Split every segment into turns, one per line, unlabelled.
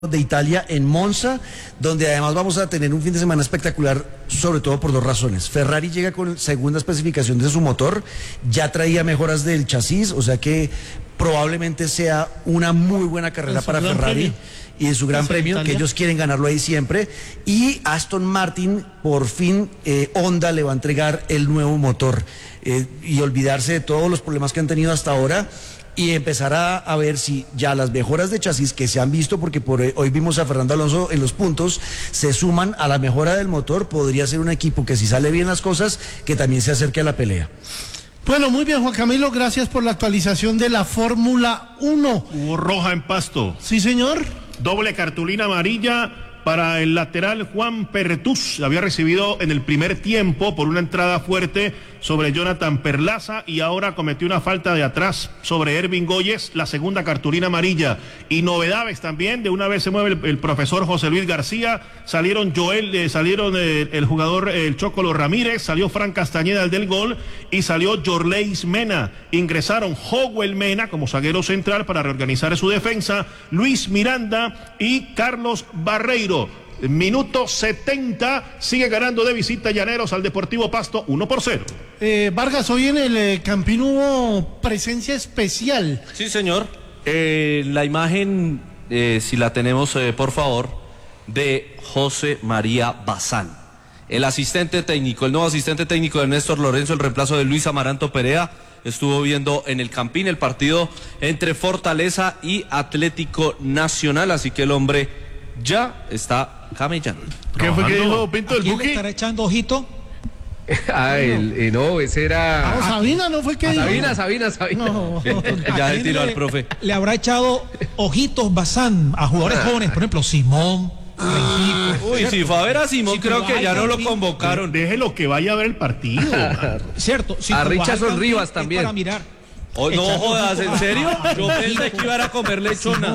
de Italia en Monza, donde además vamos a tener un fin de semana espectacular, sobre todo por dos razones. Ferrari llega con segunda especificación de su motor, ya traía mejoras del chasis, o sea que probablemente sea una muy buena carrera para Ferrari y de su gran premio, que ellos quieren ganarlo ahí siempre. Y Aston Martin, por fin, Honda le va a entregar el nuevo motor y olvidarse de todos los problemas que han tenido hasta ahora, y empezar a ver si ya las mejoras de chasis que se han visto, porque hoy vimos a Fernando Alonso en los puntos, se suman a la mejora del motor. Podría ser un equipo que, si sale bien las cosas, que también se acerque a la pelea.
Bueno, muy bien, Juan Camilo, gracias por la actualización de la Fórmula 1.
Hubo roja en Pasto.
Sí, señor.
Doble cartulina amarilla para el lateral Juan Pertús. Había recibido en el primer tiempo por una entrada fuerte sobre Jonathan Perlaza, y ahora cometió una falta de atrás sobre Ervin Goyes, la segunda cartulina amarilla. Y novedades también, de una vez se mueve el profesor José Luis García, salieron el jugador el Chocolo Ramírez, salió Fran Castañeda, el del gol, y salió Yorleis Mena. Ingresaron Howell Mena como zaguero central para reorganizar su defensa, Luis Miranda y Carlos Barreiro. Minuto 70, sigue ganando de visita Llaneros al Deportivo Pasto 1-0.
Vargas, hoy en el Campín hubo presencia especial.
Sí, señor. La imagen, si la tenemos, por favor, de José María Bazán, el asistente técnico, el nuevo asistente técnico de Néstor Lorenzo, el reemplazo de Luis Amaranto Perea. Estuvo viendo en el Campín el partido entre Fortaleza y Atlético Nacional, así que el hombre ya está camellando.
¿Qué fue que dijo Pinto del Buki?
¿Le estará echando ojito?
No, ese era...
No, Sabina no fue el que dijo.
Sabina.
No.
Ya le tiró al profe.
Le habrá echado ojitos Bazán a jugadores jóvenes, por ejemplo, Simón.
Uy, si fue a ver a Simón,
Sí,
creo
pero
que ya no lo
Campín,
convocaron.
Déjelo que vaya a ver el partido.
Cierto. Si
A
tú vas
Richardson
al Campín,
Rivas
es
también.
para mirar.
Oh, no jodas, ¿en serio? Yo pensé que iba a comer lechona.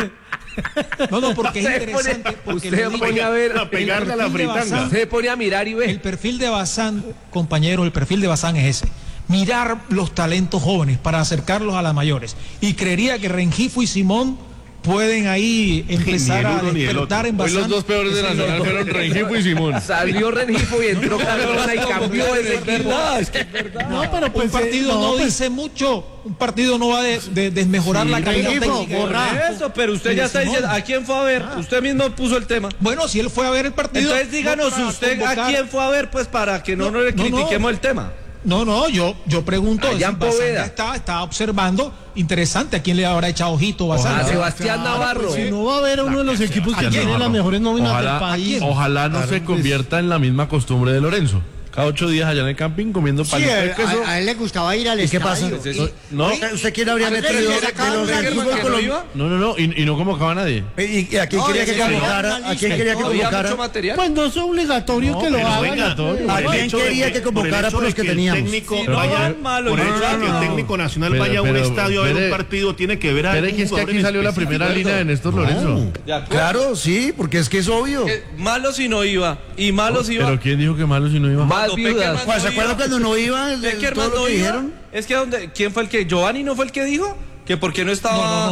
No, porque es interesante. Porque
usted pone a ver,
a pegarle a la fritanga.
se pone a mirar y ve.
El perfil de Bazán, compañero, el perfil de Bazán es ese. Mirar los talentos jóvenes para acercarlos a las mayores. Y creería que Rengifo y Simón pueden ahí empezar a despertar en Bazán.
Hoy los dos peores de Nacional fueron Rengifo y Simón.
Salió Rengifo y entró Cardona y cambió ese equipo.
Es que es verdad.
No, pero
Un partido no dice mucho. Un partido no va a desmejorar la calidad técnica.
Por eso, pero usted ya está diciendo, ¿a quién fue a ver? Usted mismo puso el tema.
Bueno, si él fue a ver el partido.
Entonces díganos usted a quién fue a ver, pues, para que no le critiquemos el tema.
No, yo pregunto.
Allá en Poveda.
Está observando. Interesante, ¿a quién le habrá echado ojito Bazán?
A Sebastián Navarro.
Si no va a haber uno de los equipos que tiene las mejores nóminas del país.
Ojalá no se convierta en la misma costumbre de Lorenzo. Cada 8 días allá en el Campín comiendo palitos de queso.
A él le gustaba ir al estadio. ¿Qué pasa?
No,
¿Usted quién habría metido de los del fútbol colombiano?
no, y no convocaba a nadie.
¿Y a quién quería que convocara? ¿A quién quería que
Había
convocara?
mucho material.
Pues no es obligatorio que lo hagan.
¿A quién quería que convocara por los que teníamos?
Por el hecho de que el técnico nacional vaya a un estadio a ver un partido, tiene que ver a
Pero es que aquí salió la primera línea de Néstor Lorenzo.
Claro, sí, porque es que es obvio.
Malo si no iba, y malo si iba.
Pero ¿quién dijo que malo si no iba?
Más viudas.
¿Se acuerdan cuando no iba?
Peckerman
Todo lo
no
que
iba.
dijeron.
Es que ¿quién fue el que? ¿Giovanni no fue el que dijo? Que por qué no estaba.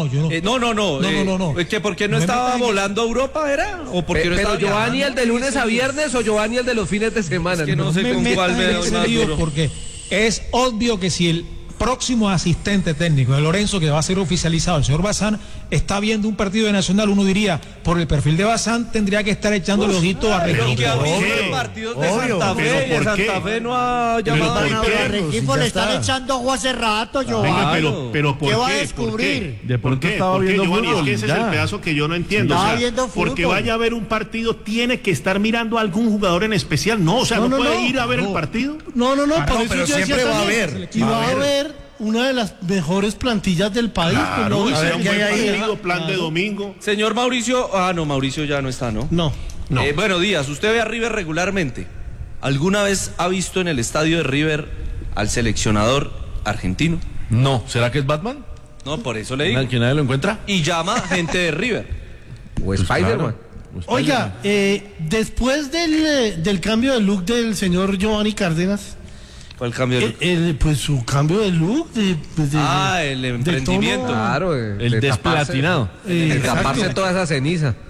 No.
Que por qué no
No me
estaba
metas en
volando a Europa, ¿era? ¿O por qué no
Pero
estaba
Giovanni
viajando?
el de lunes a viernes o Giovanni el de los fines de semana.
Es que no sé con cuál me doy más duro.
Porque es obvio que si el próximo asistente técnico de Lorenzo, que va a ser oficializado, el señor Bazán, está viendo un partido de Nacional, uno diría, por el perfil de Bazán, tendría que estar echando el ojito a
Pero
Rengifo.
que ha visto partidos de Santa Fe, y en Santa Fe no ha llamado a
¿por qué?
Rengifo le están echando ojo hace rato, Giovanni.
Pero ¿por
¿Qué va a
qué?
descubrir?
De pronto estaba
¿Por qué,
viendo
Giovanni?
fútbol.
Es que ese es el pedazo que yo no entiendo.
Estaba
O sea,
viendo fútbol.
porque vaya a ver un partido, tiene que estar mirando a algún jugador en especial. No, o sea, no puede ir a ver el partido.
No, por eso
pero
yo decía
siempre va a
también,
haber.
y va a haber una de las mejores plantillas del país.
Claro,
pues,
y sea un
¿qué
buen
hay ahí?
partido, plan de domingo.
Señor Mauricio, Mauricio ya no está, ¿no?
No.
Bueno, Díaz, usted ve a River regularmente. ¿Alguna vez ha visto en el estadio de River al seleccionador argentino?
No, ¿será que es Batman?
No, por eso le digo.
¿Que nadie lo encuentra?
Y llama gente de River.
O Spider-Man.
Oiga, después del cambio de look del señor Giovanni Cárdenas,
¿Cuál cambio de look?
Pues su cambio de look.
El emprendimiento.
Claro,
El desplatinado.
De taparse toda esa ceniza.